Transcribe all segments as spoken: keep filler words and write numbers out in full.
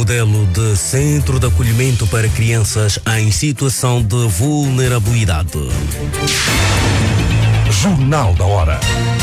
modelo de centro de acolhimento para crianças em situação de vulnerabilidade. Jornal da Hora.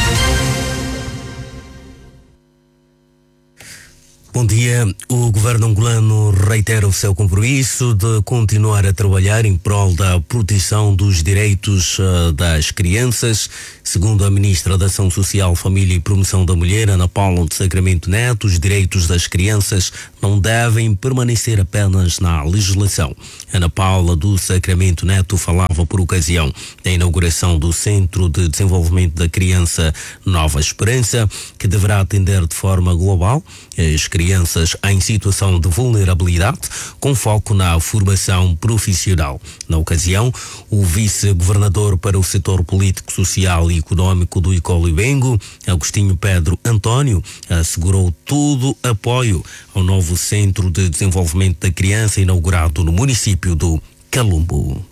Bom dia. O governo angolano reitera o seu compromisso de continuar a trabalhar em prol da proteção dos direitos uh, das crianças. Segundo a ministra da Ação Social, Família e Promoção da Mulher, Ana Paula de Sacramento Neto, os direitos das crianças não devem permanecer apenas na legislação. Ana Paula do Sacramento Neto falava por ocasião da inauguração do Centro de Desenvolvimento da Criança Nova Esperança, que deverá atender de forma global as crianças em situação de vulnerabilidade, com foco na formação profissional. Na ocasião, o vice-governador para o setor político, social e econômico do Icolo Ibengo, Agostinho Pedro António, assegurou todo apoio ao novo Centro de Desenvolvimento da Criança inaugurado no município do Calumbo.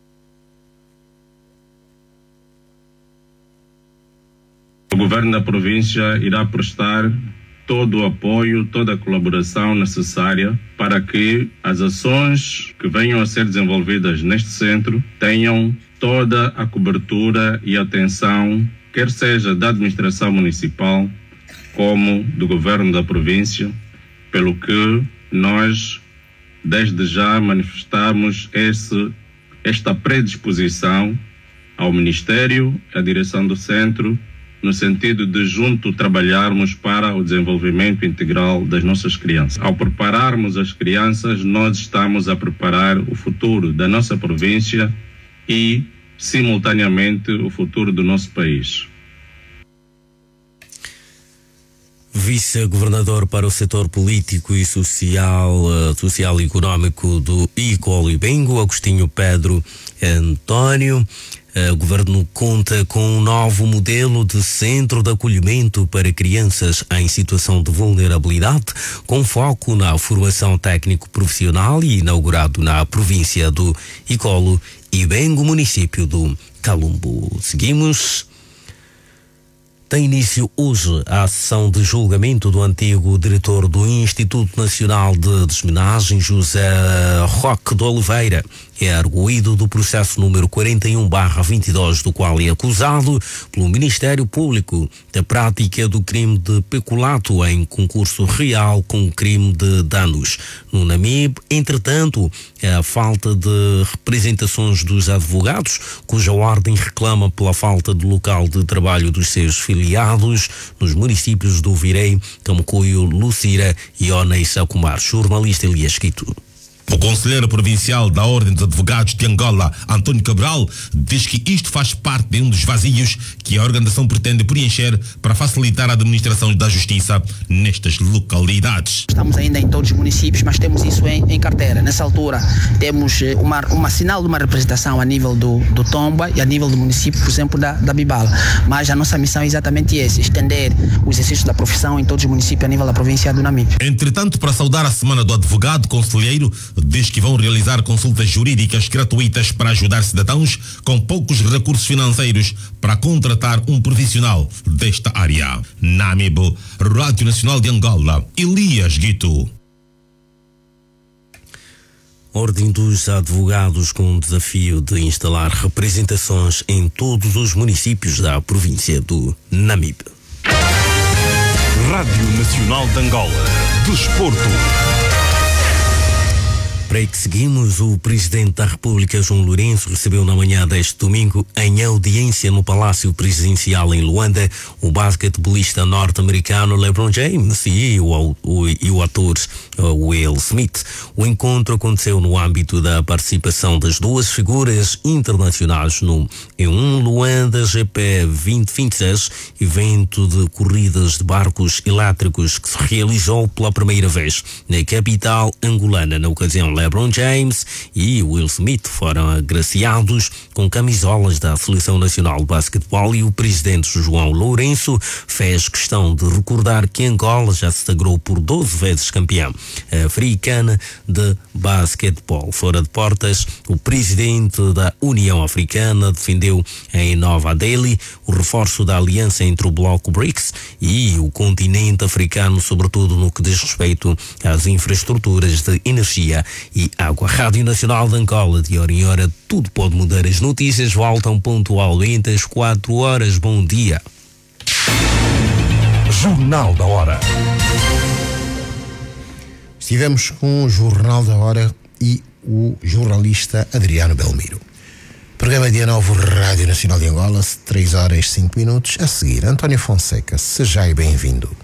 O governo da província irá prestar todo o apoio, toda a colaboração necessária para que as ações que venham a ser desenvolvidas neste centro tenham toda a cobertura e atenção, quer seja da administração municipal como do governo da província, pelo que nós desde já manifestamos esse, esta predisposição ao Ministério, à direção do centro, no sentido de junto trabalharmos para o desenvolvimento integral das nossas crianças. Ao prepararmos as crianças, nós estamos a preparar o futuro da nossa província e, simultaneamente, o futuro do nosso país. Vice-governador para o setor político e social, uh, social e econômico do Icolo Ibengo, Agostinho Pedro António. O governo conta com um novo modelo de centro de acolhimento para crianças em situação de vulnerabilidade, com foco na formação técnico-profissional e inaugurado na província do Icolo Ibengo, município do Calumbo. Seguimos. Tem início hoje a sessão de julgamento do antigo diretor do Instituto Nacional de Desminagem, José Roque de Oliveira. É arguido do processo número quarenta e um barra vinte e dois, do qual é acusado pelo Ministério Público da prática do crime de peculato em concurso real com crime de danos. No NAMIB, entretanto, é a falta de representações dos advogados, cuja ordem reclama pela falta de local de trabalho dos seus filiados nos municípios do Virei, Camucuio, Lucira e Onei Sacomar. Jornalista Elias Quito. O conselheiro provincial da Ordem dos Advogados de Angola, Antônio Cabral, diz que isto faz parte de um dos vazios que a organização pretende preencher para facilitar a administração da justiça nestas localidades. Estamos ainda em todos os municípios, mas temos isso em, em carteira. Nessa altura temos uma, uma sinal de uma representação a nível do, do Tomba e a nível do município, por exemplo, da, da Bibala. Mas a nossa missão é exatamente essa, estender o exercício da profissão em todos os municípios a nível da província do Namibe. Entretanto, para saudar a Semana do Advogado, conselheiro diz que vão realizar consultas jurídicas gratuitas para ajudar cidadãos com poucos recursos financeiros para contratar um profissional desta área. Namibe, Rádio Nacional de Angola, Elias Guito. Ordem dos Advogados com o desafio de instalar representações em todos os municípios da província do Namibe. Rádio Nacional de Angola. Desporto. Para aí que seguimos, o Presidente da República, João Lourenço, recebeu na manhã deste domingo, em audiência no Palácio Presidencial em Luanda, o basquetebolista norte-americano LeBron James e o, o, e o ator Will Smith. O encontro aconteceu no âmbito da participação das duas figuras internacionais no E um Luanda G P vinte vinte e seis, evento de corridas de barcos elétricos que se realizou pela primeira vez na capital angolana. Na ocasião, LeBron James e Will Smith foram agraciados com camisolas da Seleção Nacional de Basquetebol e o presidente João Lourenço fez questão de recordar que Angola já se sagrou por doze vezes campeã africana de basquetebol. Fora de portas, o presidente da União Africana defendeu em Nova Delhi o reforço da aliança entre o bloco BRICS e o continente africano, sobretudo no que diz respeito às infraestruturas de energia e água. Rádio Nacional de Angola, de hora em hora, tudo pode mudar. As notícias voltam pontualmente às quatro horas. Bom dia. Jornal da Hora. Estivemos com o Jornal da Hora e o jornalista Adriano Belmiro. Programa dia nove, Rádio Nacional de Angola, três horas e cinco minutos. A seguir, António Fonseca, seja bem-vindo.